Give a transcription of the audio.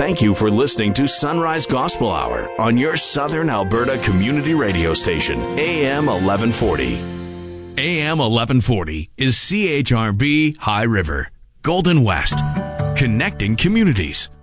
Thank you for listening to Sunrise Gospel Hour on your Southern Alberta community radio station, AM 1140. AM 1140 is CHRB High River, Golden West, connecting communities.